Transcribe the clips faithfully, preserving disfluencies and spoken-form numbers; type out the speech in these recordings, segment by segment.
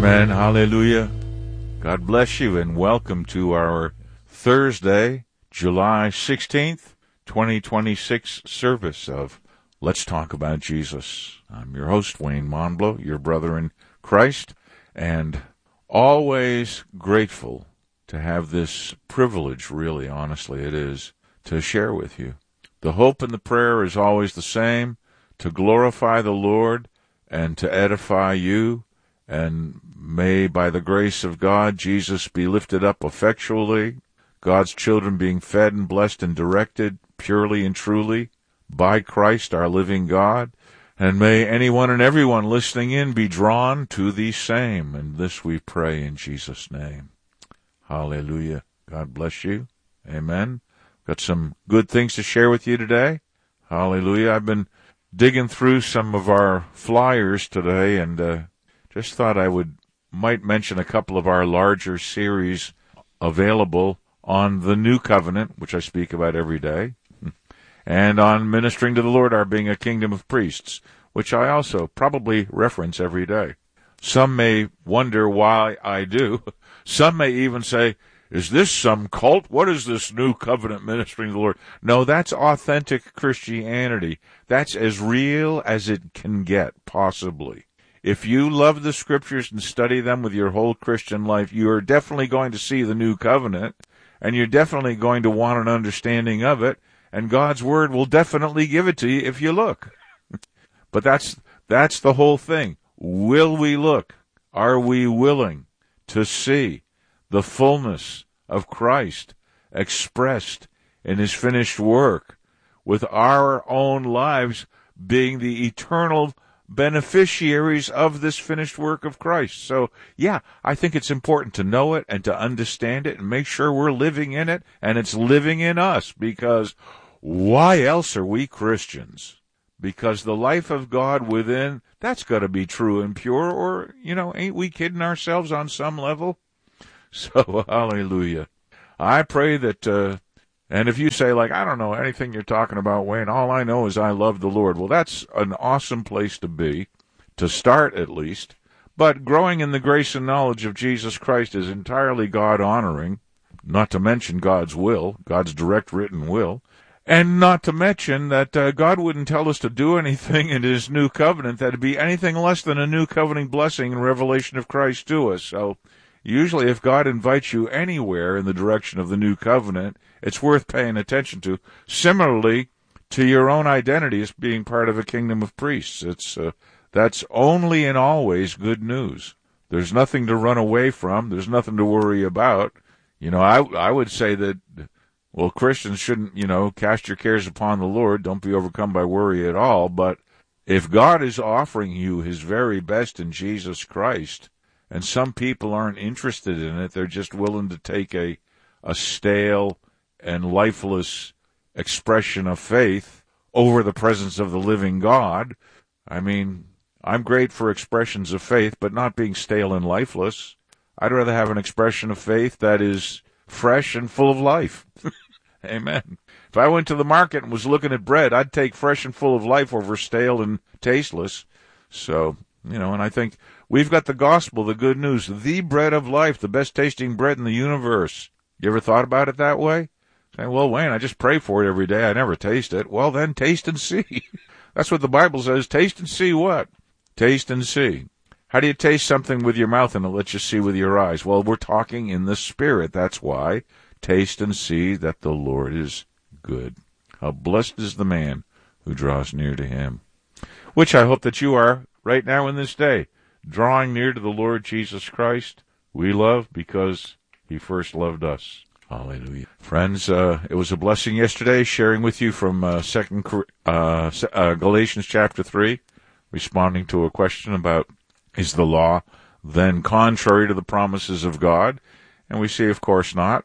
Amen. Hallelujah. God bless you and welcome to our Thursday, July sixteenth, twenty twenty-six service of Let's Talk About Jesus. I'm your host, Wayne Monblow, your brother in Christ, and always grateful to have this privilege, really, honestly it is, to share with you. The hope and the prayer is always the same, to glorify the Lord and to edify you. And may, by the grace of God, Jesus be lifted up effectually, God's children being fed and blessed and directed purely and truly by Christ, our living God. And may anyone and everyone listening in be drawn to the same. And this we pray in Jesus' name. Hallelujah. God bless you. Amen. Got some good things to share with you today. Hallelujah. I've been digging through some of our flyers today and, uh, just thought I would might mention a couple of our larger series available on the New Covenant, which I speak about every day, and on ministering to the Lord, our being a kingdom of priests, which I also probably reference every day. Some may wonder why I do. Some may even say, is this some cult? What is this New Covenant ministering to the Lord? No, that's authentic Christianity. That's as real as it can get, possibly. If you love the Scriptures and study them with your whole Christian life, you are definitely going to see the New Covenant, and you're definitely going to want an understanding of it, and God's Word will definitely give it to you if you look. But that's that's the whole thing. Will we look? Are we willing to see the fullness of Christ expressed in His finished work, with our own lives being the eternal beneficiaries of this finished work of Christ? So, yeah, I think it's important to know it and to understand it and make sure we're living in it and it's living in us, because why else are we Christians? Because the life of God within, that's got to be true and pure, or, you know, ain't we kidding ourselves on some level? So, hallelujah. I pray that, uh, and if you say, like, I don't know anything you're talking about, Wayne, all I know is I love the Lord. Well, that's an awesome place to be, to start at least. But growing in the grace and knowledge of Jesus Christ is entirely God-honoring, not to mention God's will, God's direct written will, and not to mention that uh, God wouldn't tell us to do anything in His new covenant that would be anything less than a new covenant blessing and revelation of Christ to us. So usually if God invites you anywhere in the direction of the new covenant, it's worth paying attention to. Similarly to your own identity as being part of a kingdom of priests. It's uh, that's only and always good news. There's nothing to run away from. There's nothing to worry about. You know, I I would say that, well, Christians shouldn't, you know, cast your cares upon the Lord. Don't be overcome by worry at all. But if God is offering you His very best in Jesus Christ, and some people aren't interested in it, they're just willing to take a a stale and lifeless expression of faith over the presence of the living God. I mean, I'm great for expressions of faith, but not being stale and lifeless. I'd rather have an expression of faith that is fresh and full of life. Amen. If I went to the market and was looking at bread, I'd take fresh and full of life over stale and tasteless. So, you know, and I think we've got the gospel, the good news, the bread of life, the best tasting bread in the universe. You ever thought about it that way? Say, well, Wayne, I just pray for it every day. I never taste it. Well, then taste and see. That's what the Bible says. Taste and see what? Taste and see. How do you taste something with your mouth and it lets you see with your eyes? Well, we're talking in the Spirit. That's why. Taste and see that the Lord is good. How blessed is the man who draws near to Him. Which I hope that you are right now in this day, drawing near to the Lord Jesus Christ. We love because He first loved us. Hallelujah. Friends, uh, it was a blessing yesterday sharing with you from uh, second uh, uh, Galatians chapter three, responding to a question about, is the law then contrary to the promises of God? And we see, of course, not.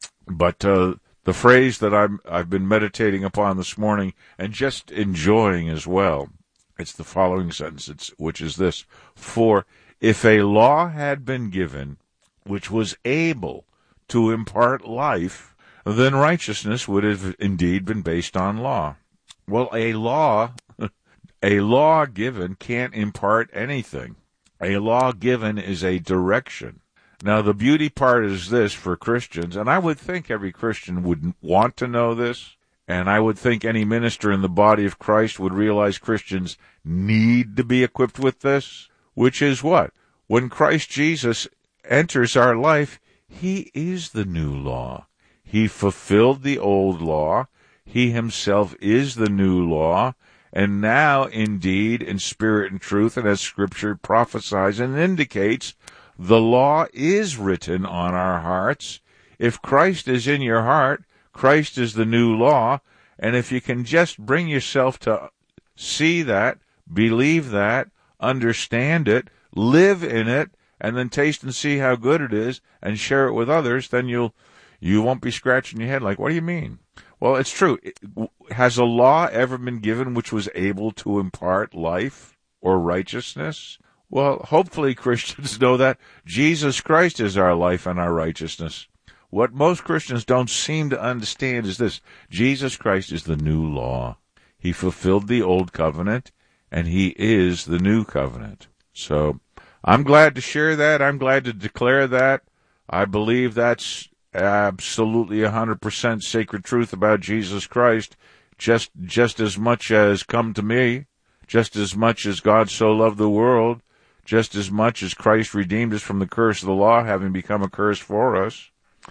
But uh, the phrase that I'm, I've been meditating upon this morning and just enjoying as well, it's the following sentence, it's, which is this: for if a law had been given which was able to impart life, then righteousness would have indeed been based on law. Well, a law, a law given can't impart anything. A law given is a direction. Now, the beauty part is this for Christians, and I would think every Christian would want to know this, and I would think any minister in the body of Christ would realize Christians need to be equipped with this, which is what? When Christ Jesus enters our life, he is the new law. He fulfilled the old law. He himself is the new law. And now, indeed, in spirit and truth, and as Scripture prophesies and indicates, the law is written on our hearts. If Christ is in your heart, Christ is the new law. And if you can just bring yourself to see that, believe that, understand it, live in it, and then taste and see how good it is, and share it with others, then you'll you won't be scratching your head like, what do you mean? Well, it's true. Has a law ever been given which was able to impart life or righteousness? Well, hopefully Christians know that Jesus Christ is our life and our righteousness. What most Christians don't seem to understand is this: Jesus Christ is the new law. He fulfilled the old covenant, and he is the new covenant. So I'm glad to share that. I'm glad to declare that. I believe that's absolutely one hundred percent sacred truth about Jesus Christ, just just as much as come to me, just as much as God so loved the world, just as much as Christ redeemed us from the curse of the law, having become a curse for us.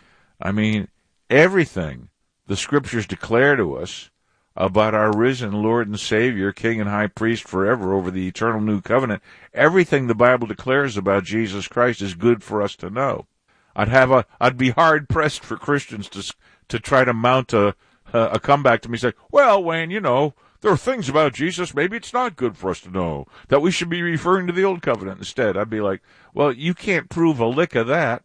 I mean, everything the Scriptures declare to us about our risen Lord and Savior, King and High Priest forever over the eternal new covenant, everything the Bible declares about Jesus Christ is good for us to know. I'd have a, I'd be hard pressed for Christians to to try to mount a a comeback to me, say, "Well, Wayne, you know, there are things about Jesus maybe it's not good for us to know, that we should be referring to the old covenant instead." I'd be like, "Well, you can't prove a lick of that."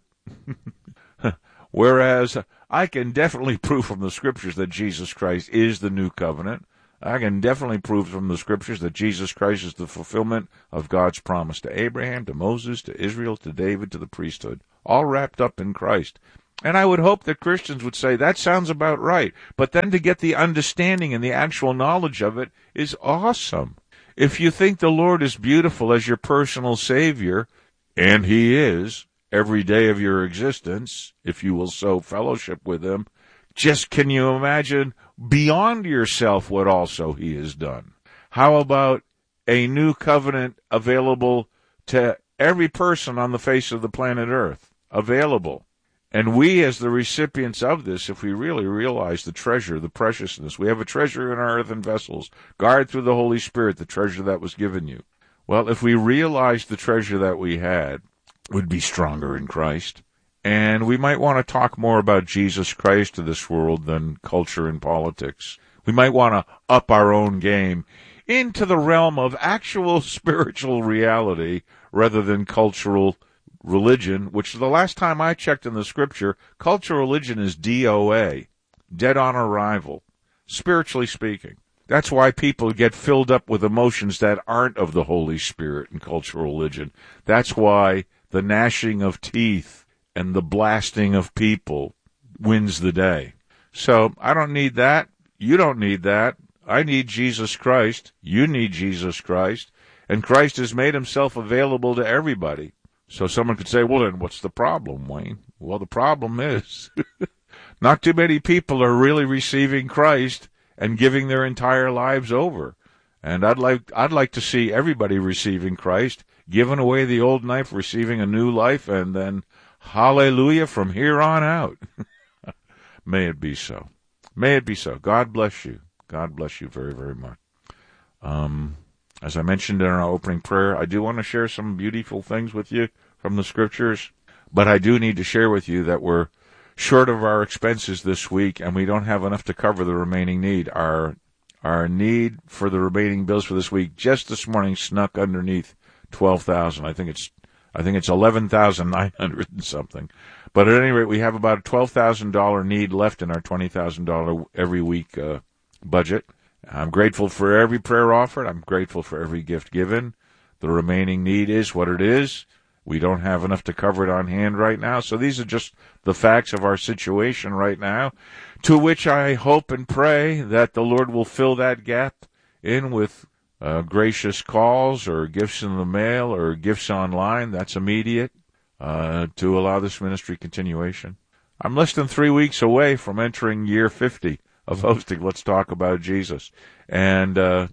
Whereas I can definitely prove from the Scriptures that Jesus Christ is the new covenant. I can definitely prove from the Scriptures that Jesus Christ is the fulfillment of God's promise to Abraham, to Moses, to Israel, to David, to the priesthood, all wrapped up in Christ. And I would hope that Christians would say, that sounds about right. But then to get the understanding and the actual knowledge of it is awesome. If you think the Lord is beautiful as your personal Savior, and he is, every day of your existence, if you will so fellowship with him, just can you imagine beyond yourself what also he has done? How about a new covenant available to every person on the face of the planet Earth? Available. And we, as the recipients of this, if we really realize the treasure, the preciousness, we have a treasure in our earthen vessels. Guard through the Holy Spirit the treasure that was given you. Well, if we realize the treasure that we had, would be stronger in Christ. And we might want to talk more about Jesus Christ to this world than culture and politics. We might want to up our own game into the realm of actual spiritual reality rather than cultural religion, which the last time I checked in the Scripture, cultural religion is D O A, dead on arrival, spiritually speaking. That's why people get filled up with emotions that aren't of the Holy Spirit in cultural religion. That's why the gnashing of teeth and the blasting of people wins the day. So I don't need that. You don't need that. I need Jesus Christ. You need Jesus Christ. And Christ has made himself available to everybody. So someone could say, well, then what's the problem, Wayne? Well, the problem is not too many people are really receiving Christ and giving their entire lives over. And I'd like I'd like to see everybody receiving Christ, giving away the old life, receiving a new life, and then hallelujah from here on out. May it be so. May it be so. God bless you. God bless you very, very much. Um, as I mentioned in our opening prayer, I do want to share some beautiful things with you from the Scriptures, but I do need to share with you that we're short of our expenses this week, and we don't have enough to cover the remaining need. Our Our need for the remaining bills for this week just this morning snuck underneath twelve thousand. I think it's I think it's eleven thousand nine hundred and something. But at any rate, we have about a twelve thousand dollars need left in our twenty thousand dollars every week uh, budget. I'm grateful for every prayer offered. I'm grateful for every gift given. The remaining need is what it is. We don't have enough to cover it on hand right now. So these are just the facts of our situation right now, to which I hope and pray that the Lord will fill that gap in with uh, gracious calls or gifts in the mail or gifts online. That's immediate uh, to allow this ministry continuation. I'm less than three weeks away from entering year fifty of hosting Let's Talk About Jesus. And uh,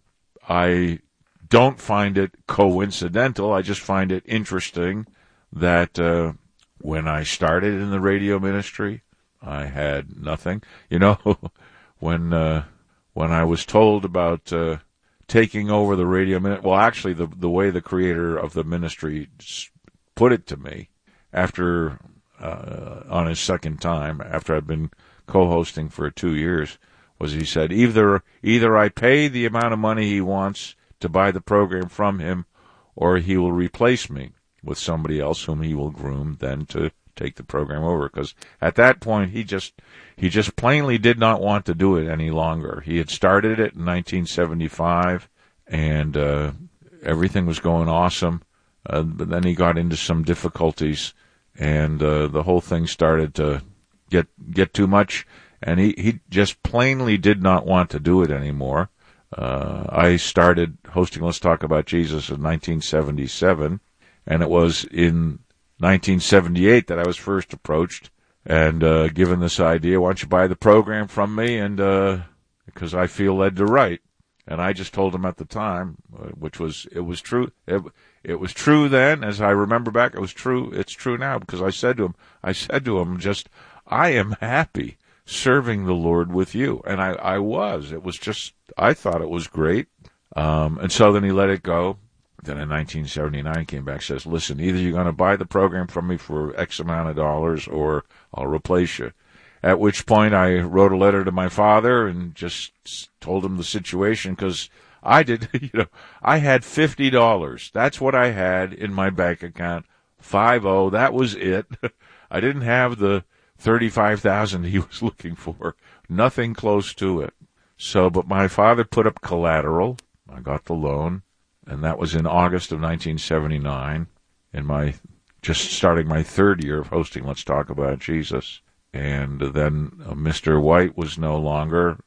I don't find it coincidental. I just find it interesting that uh, when I started in the radio ministry, I had nothing. You know, when uh, when I was told about uh, taking over the radio ministry, well, actually, the the way the creator of the ministry put it to me after uh, on his second time, after I'd been co-hosting for two years, was he said, either either I pay the amount of money he wants to buy the program from him, or he will replace me with somebody else whom he will groom then to take the program over. Because at that point, he just he just plainly did not want to do it any longer. He had started it in nineteen seventy-five, and uh, everything was going awesome. Uh, but then he got into some difficulties, and uh, the whole thing started to get get too much. And he, he just plainly did not want to do it anymore. Uh, I started hosting Let's Talk About Jesus in nineteen seventy-seven, and it was in nineteen seventy-eight that I was first approached and uh, given this idea, why don't you buy the program from me, and uh, because I feel led to write. And I just told him at the time, uh, which was, it was true, it, it was true then, as I remember back, it was true, it's true now, because I said to him, I said to him just, I am happy serving the Lord with you. And I, I was. It was just, I thought it was great. Um, and so then he let it go. Then in nineteen seventy-nine, he came back and says, listen, either you're going to buy the program from me for X amount of dollars or I'll replace you. At which point I wrote a letter to my father and just told him the situation, because I did, you know, I had fifty dollars. That's what I had in my bank account. five oh, that was it. I didn't have the thirty-five thousand he was looking for. Nothing close to it. So, but my father put up collateral. I got the loan, and that was in August of nineteen seventy-nine, in my, just starting my third year of hosting Let's Talk About Jesus. And then uh, Mister White was no longer